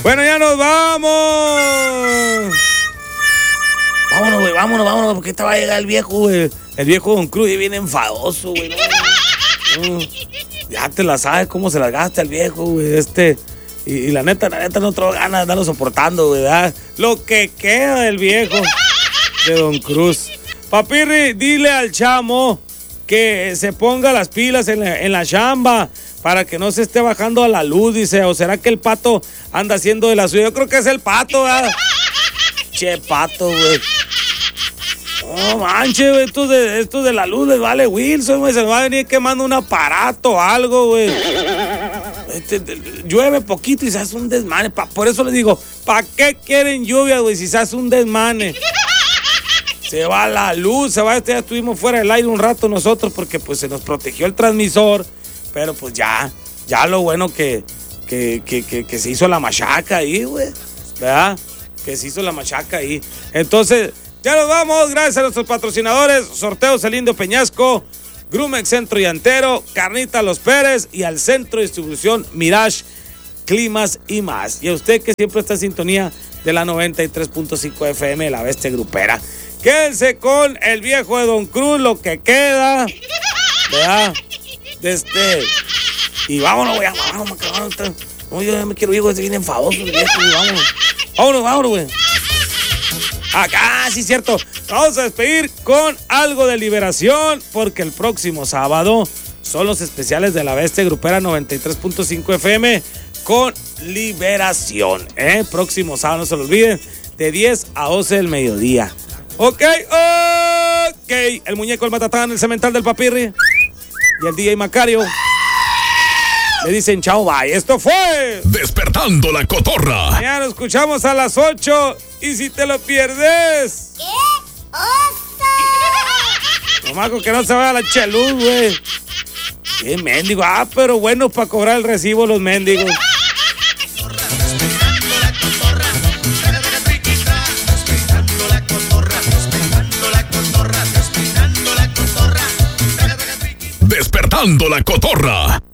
Bueno, ya nos vamos. Vámonos, güey, vámonos, porque te va a llegar el viejo, güey. El viejo Don Cruz y viene enfadoso, güey. Ya te la sabes cómo se las gasta el viejo, güey. Y la neta no tengo ganas de andarlo soportando, güey. ¿Verdad? Lo que queda del viejo de Don Cruz. Papirri, dile al chamo que se ponga las pilas en la chamba para que no se esté bajando a la luz, dice. ¿O será que el pato anda haciendo de la suya? Yo creo que es el pato, ¿verdad? Che, pato, güey. No manches, güey. Estos de la luz les vale Wilson, güey. Se les va a venir quemando un aparato o algo, güey. Llueve poquito y se hace un desmane. Por eso les digo, ¿para qué quieren lluvia, güey? Si se hace un desmane. Se va la luz, ya estuvimos fuera del aire un rato nosotros porque pues se nos protegió el transmisor. Pero pues ya lo bueno que se hizo la machaca ahí, güey. ¿Verdad? Que se hizo la machaca ahí. Entonces, ya nos vamos. Gracias a nuestros patrocinadores. Sorteos El Indio Peñasco, Grumex Centro Llantero, Carnita Los Pérez y al Centro de Distribución Mirage Climas y más. Y a usted que siempre está en sintonía de la 93.5 FM, la Bestia Grupera. Quédense con el viejo de Don Cruz, lo que queda. ¿Verdad? Y vámonos, güey. Vámonos. No, yo ya me quiero ir, güey. Se viene enfadoso el viejo. Vámonos, güey. Acá, sí, cierto. Vamos a despedir con algo de Liberación, porque el próximo sábado son los especiales de la Bestia Grupera 93.5 FM con Liberación. Próximo sábado, no se lo olviden, de 10 a 12 del mediodía. Ok. El muñeco, el matatán, el cemental del Papirri y el DJ Macario le dicen chao, bye. Esto fue Despertando la Cotorra. Ya nos escuchamos a las 8 y si te lo pierdes, ¡qué oso! nomás con que no se vaya la cheluz, güey. Qué mendigo. Pero bueno, para cobrar el recibo los mendigos. Despertando la Cotorra.